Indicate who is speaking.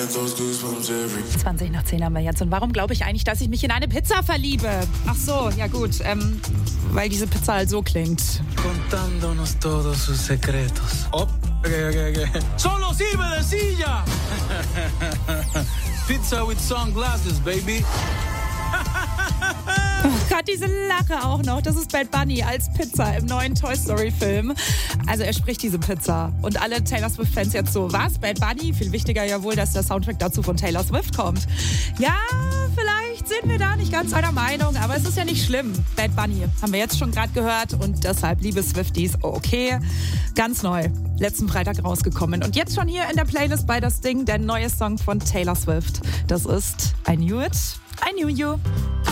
Speaker 1: 20 nach 10 haben wir jetzt. Und warum glaube ich eigentlich, dass ich mich in eine Pizza verliebe? Ach so, ja gut, weil diese Pizza halt so klingt.
Speaker 2: Contándonos todos sus secretos. Oh, okay. Solo sirve de silla! Pizza with sunglasses, baby.
Speaker 1: Oh Gott, diese Lache auch noch. Das ist Bad Bunny als Pizza im neuen Toy Story Film. Also er spricht diese Pizza. Und alle Taylor Swift-Fans jetzt so, was? Bad Bunny? Viel wichtiger ja wohl, dass der Soundtrack dazu von Taylor Swift kommt. Ja, vielleicht sind wir da nicht ganz einer Meinung, aber es ist ja nicht schlimm. Bad Bunny haben wir jetzt schon gerade gehört und deshalb, liebe Swifties, okay, ganz neu. Letzten Freitag rausgekommen. Und jetzt schon hier in der Playlist bei Das Ding, der neue Song von Taylor Swift. Das ist I Knew It, I Knew You.